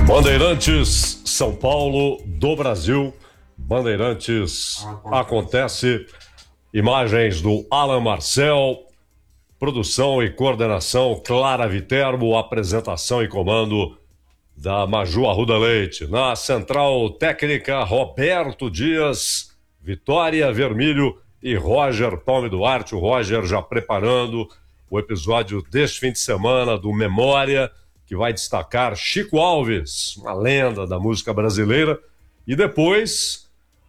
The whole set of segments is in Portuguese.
Bandeirantes, São Paulo, do Brasil. Bandeirantes acontece. Imagens do Alan Marcel, produção e coordenação Clara Viterbo, apresentação e comando da Maju Arruda Leite. Na central técnica, Roberto Dias, Vitória Vermílio e Roger Palme Duarte. O Roger já preparando o episódio deste fim de semana do Memória, que vai destacar Chico Alves, uma lenda da música brasileira. E depois,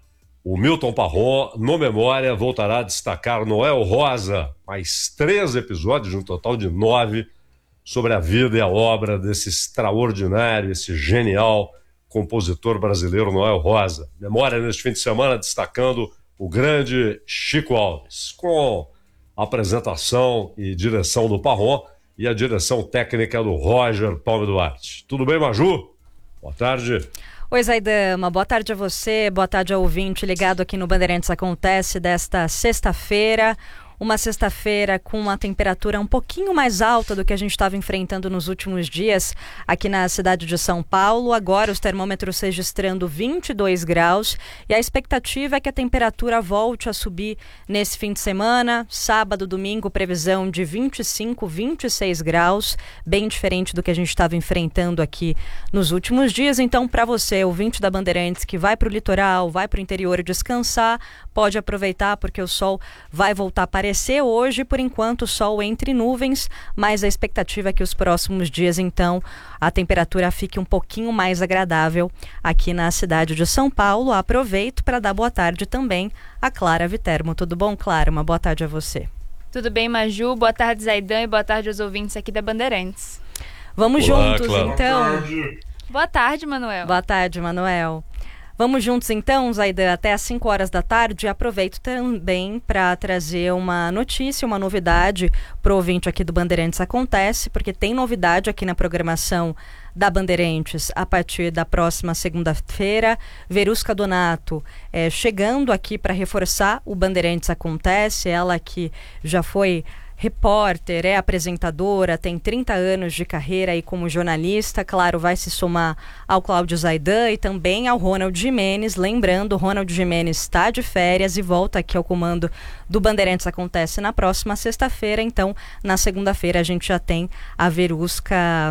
o Milton Parron, no Memória, voltará a destacar Noel Rosa, mais 3 episódios, um total de 9, sobre a vida e a obra desse extraordinário, esse genial compositor brasileiro Noel Rosa. Memória neste fim de semana destacando o grande Chico Alves, com a apresentação e direção do Parron e a direção técnica do Roger Palme Duarte. Tudo bem, Maju? Boa tarde. Oi, Zaidama, boa tarde a você, boa tarde ao ouvinte ligado aqui no Bandeirantes Acontece desta sexta-feira. Uma sexta-feira com uma temperatura um pouquinho mais alta do que a gente estava enfrentando nos últimos dias aqui na cidade de São Paulo. Agora os termômetros registrando 22 graus e a expectativa é que a temperatura volte a subir nesse fim de semana. Sábado, domingo, previsão de 25, 26 graus, bem diferente do que a gente estava enfrentando aqui nos últimos dias. Então, para você, ouvinte da Bandeirantes, que vai para o litoral, vai para o interior descansar, pode aproveitar porque o sol vai voltar a aparecer hoje, por enquanto sol entre nuvens, mas a expectativa é que os próximos dias, então, a temperatura fique um pouquinho mais agradável aqui na cidade de São Paulo. Aproveito para dar boa tarde também a Clara Viterbo. Tudo bom, Clara? Uma boa tarde a você. Tudo bem, Maju? Boa tarde, Zaidan, e boa tarde aos ouvintes aqui da Bandeirantes. Vamos Olá, juntos, Clara. então? Boa tarde, Manuel. Boa tarde, Manuel. Vamos juntos então, Zaidan, até às 5 horas da tarde. Aproveito também para trazer uma notícia, uma novidade para o ouvinte aqui do Bandeirantes Acontece, porque tem novidade aqui na programação da Bandeirantes a partir da próxima segunda-feira. Verusca Donato chegando aqui para reforçar o Bandeirantes Acontece, ela que já foi repórter, é apresentadora, tem 30 anos de carreira aí como jornalista, claro, vai se somar ao Cláudio Zaidan e também ao Ronald Gimenez. Lembrando, o Ronald Gimenez está de férias e volta aqui ao comando do Bandeirantes Acontece na próxima sexta-feira. Então, na segunda-feira a gente já tem a Verusca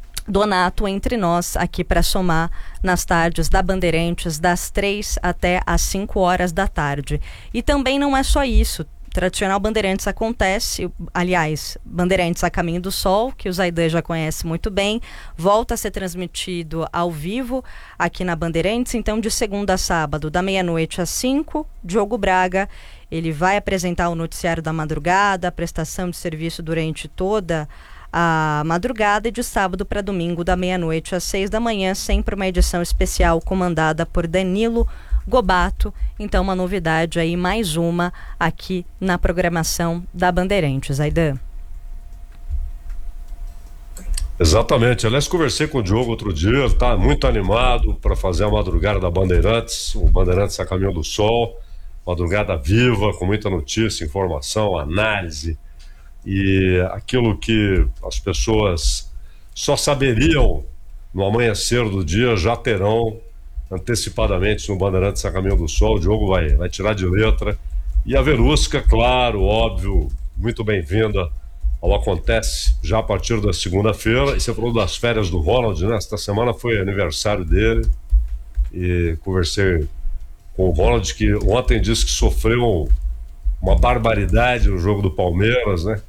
Donato entre nós aqui para somar nas tardes da Bandeirantes, das 3 até às 5 horas da tarde. E também não é só isso. Tradicional Bandeirantes Acontece, aliás, Bandeirantes a Caminho do Sol, que o Zaidan já conhece muito bem, volta a ser transmitido ao vivo aqui na Bandeirantes. Então, de segunda a sábado, da meia-noite às 5, Diogo Braga, ele vai apresentar o noticiário da madrugada, a prestação de serviço durante toda a madrugada, e de sábado para domingo, da meia-noite às 6 da manhã, sempre uma edição especial comandada por Danilo Gobato. Então, uma novidade aí, mais uma aqui na programação da Bandeirantes. Zaidan. Exatamente. Aliás, conversei com o Diogo outro dia, ele está muito animado para fazer a madrugada da Bandeirantes, o Bandeirantes a Caminho do Sol, madrugada viva, com muita notícia, informação, análise, e aquilo que as pessoas só saberiam no amanhecer do dia já terão antecipadamente no Bandeirantes a Caminho do Sol. O Diogo vai tirar de letra. E a Verusca, claro, óbvio, muito bem-vinda ao Acontece já a partir da segunda-feira. E você falou das férias do Ronald, né? Esta semana foi aniversário dele e conversei com o Ronald, que ontem disse que sofreu uma barbaridade no jogo do Palmeiras, né?